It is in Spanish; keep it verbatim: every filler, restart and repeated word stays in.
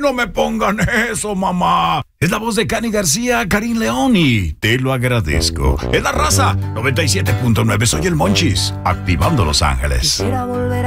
no me pongan eso, mamá. Es la voz de Cani García, Karim Leoni. Te lo agradezco. Es la raza noventa y siete punto nueve. Soy el Monchis, activando Los Ángeles.